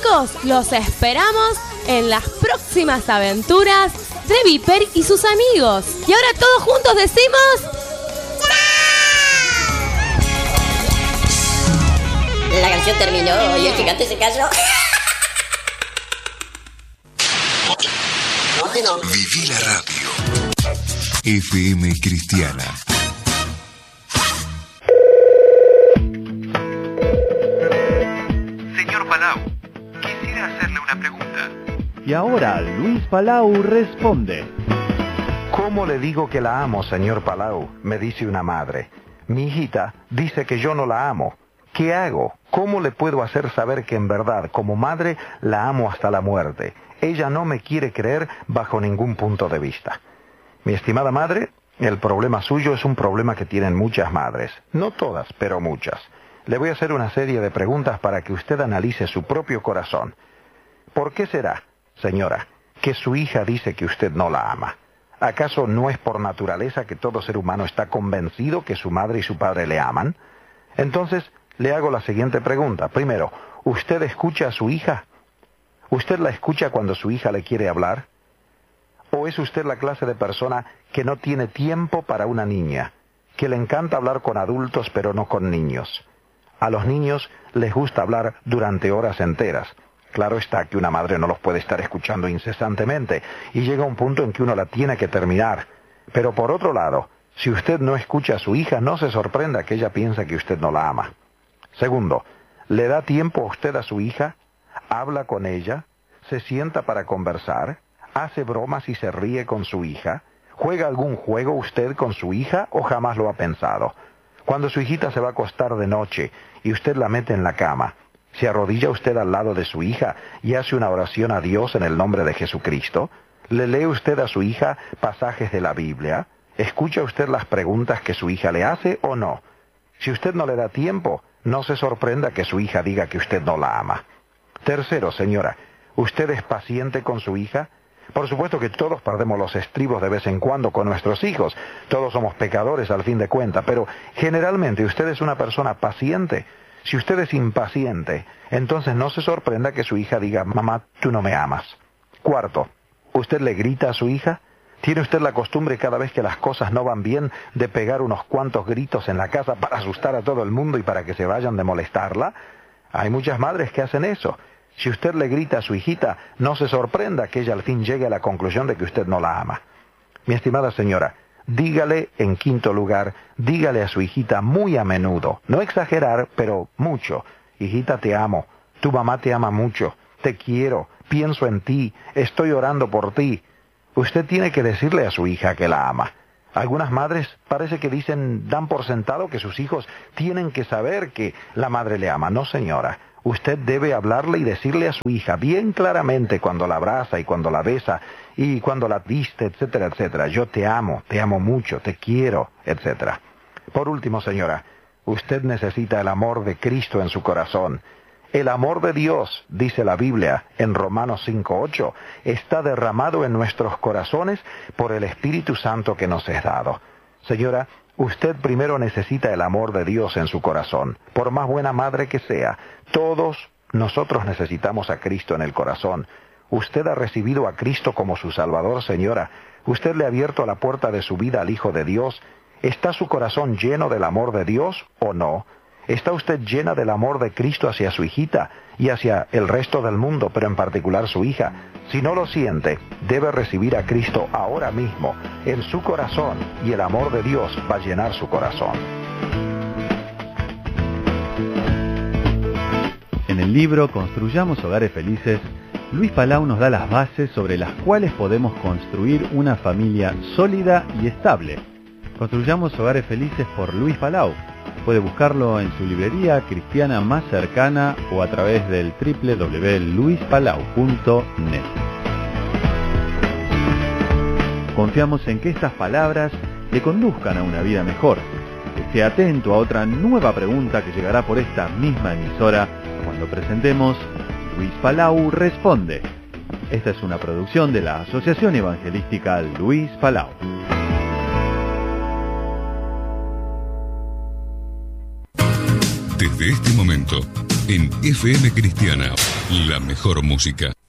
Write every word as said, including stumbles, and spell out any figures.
chicos, los esperamos en las próximas aventuras de Viper y sus amigos. Y ahora todos juntos decimos... La canción terminó y el gigante se cayó. Viví la radio. F M Cristiana. Señor Palau, quisiera hacerle una pregunta. Y ahora Luis Palau responde. ¿Cómo le digo que la amo, señor Palau?, me dice una madre. Mi hijita dice que yo no la amo. ¿Qué hago? ¿Cómo le puedo hacer saber que en verdad, como madre, la amo hasta la muerte? Ella no me quiere creer bajo ningún punto de vista. Mi estimada madre, el problema suyo es un problema que tienen muchas madres. No todas, pero muchas. Le voy a hacer una serie de preguntas para que usted analice su propio corazón. ¿Por qué será, señora, que su hija dice que usted no la ama? ¿Acaso no es por naturaleza que todo ser humano está convencido que su madre y su padre le aman? Entonces, le hago la siguiente pregunta. Primero, ¿usted escucha a su hija? ¿Usted la escucha cuando su hija le quiere hablar? ¿O es usted la clase de persona que no tiene tiempo para una niña, que le encanta hablar con adultos pero no con niños? A los niños les gusta hablar durante horas enteras. Claro está que una madre no los puede estar escuchando incesantemente y llega un punto en que uno la tiene que terminar. Pero por otro lado, si usted no escucha a su hija, no se sorprenda que ella piensa que usted no la ama. Segundo, ¿le da tiempo a usted a su hija? ¿Habla con ella? ¿Se sienta para conversar? ¿Hace bromas y se ríe con su hija? ¿Juega algún juego usted con su hija o jamás lo ha pensado? Cuando su hijita se va a acostar de noche y usted la mete en la cama, ¿se arrodilla usted al lado de su hija y hace una oración a Dios en el nombre de Jesucristo? ¿Le lee usted a su hija pasajes de la Biblia? ¿Escucha usted las preguntas que su hija le hace o no? Si usted no le da tiempo, no se sorprenda que su hija diga que usted no la ama. Tercero, señora, ¿usted es paciente con su hija? Por supuesto que todos perdemos los estribos de vez en cuando con nuestros hijos. Todos somos pecadores al fin de cuentas, pero generalmente usted es una persona paciente. Si usted es impaciente, entonces no se sorprenda que su hija diga, mamá, tú no me amas. Cuarto, ¿usted le grita a su hija? ¿Tiene usted la costumbre cada vez que las cosas no van bien de pegar unos cuantos gritos en la casa para asustar a todo el mundo y para que se vayan de molestarla? Hay muchas madres que hacen eso. Si usted le grita a su hijita, no se sorprenda que ella al fin llegue a la conclusión de que usted no la ama. Mi estimada señora, dígale, en quinto lugar, dígale a su hijita muy a menudo, no exagerar, pero mucho: hijita, te amo, tu mamá te ama mucho, te quiero, pienso en ti, estoy orando por ti. Usted tiene que decirle a su hija que la ama. Algunas madres parece que dicen, dan por sentado que sus hijos tienen que saber que la madre le ama. No, señora. Usted debe hablarle y decirle a su hija bien claramente cuando la abraza y cuando la besa y cuando la viste, etcétera, etcétera. Yo te amo, te amo mucho, te quiero, etcétera. Por último, señora, usted necesita el amor de Cristo en su corazón. El amor de Dios, dice la Biblia en Romanos cinco ocho, está derramado en nuestros corazones por el Espíritu Santo que nos es dado. Señora, usted primero necesita el amor de Dios en su corazón. Por más buena madre que sea, todos nosotros necesitamos a Cristo en el corazón. Usted ha recibido a Cristo como su Salvador, señora. Usted le ha abierto la puerta de su vida al Hijo de Dios. ¿Está su corazón lleno del amor de Dios o no? ¿Está usted llena del amor de Cristo hacia su hijita y hacia el resto del mundo, pero en particular su hija? Si no lo siente, debe recibir a Cristo ahora mismo en su corazón y el amor de Dios va a llenar su corazón. En el libro Construyamos Hogares Felices, Luis Palau nos da las bases sobre las cuales podemos construir una familia sólida y estable. Construyamos Hogares Felices por Luis Palau. Puede buscarlo en su librería cristiana más cercana o a través del doble u doble u doble u punto luis palau punto net. Confiamos en que estas palabras le conduzcan a una vida mejor. Esté atento a otra nueva pregunta que llegará por esta misma emisora cuando presentemos Luis Palau Responde. Esta es una producción de la Asociación Evangelística Luis Palau. Desde este momento, En F M Cristiana, la mejor música.